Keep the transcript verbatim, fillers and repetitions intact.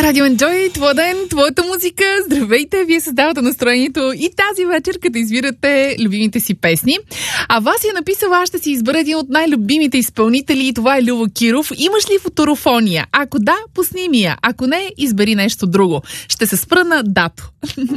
Радио Enjoy, твой ден, твоята музика. Здравейте, вие създавате настроението и тази вечер, като избирате любимите си песни. А вас я написала, аз ще си избера един от най-любимите изпълнители и това е Любо Киров. Имаш ли фоторофония? Ако да, пусни ми я. Ако не, избери нещо друго. Ще се спра на Дато.